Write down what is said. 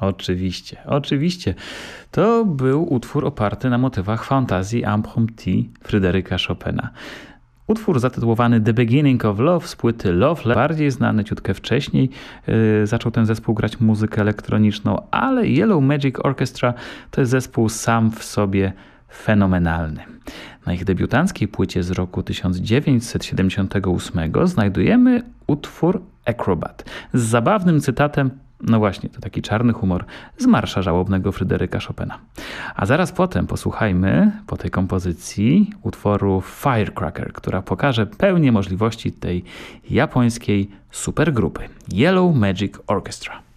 Oczywiście. To był utwór oparty na motywach fantazji Impromptu Fryderyka Chopina. Utwór zatytułowany The Beginning of Love z płyty Love, bardziej znany ciutkę wcześniej. Zaczął ten zespół grać muzykę elektroniczną, ale Yellow Magic Orchestra to jest zespół sam w sobie fenomenalny. Na ich debiutanckiej płycie z roku 1978 znajdujemy utwór Acrobat z zabawnym cytatem, no właśnie, to taki czarny humor, z marsza żałobnego Fryderyka Chopina. A zaraz potem posłuchajmy po tej kompozycji utworu Firecracker, która pokaże pełnię możliwości tej japońskiej supergrupy Yellow Magic Orchestra.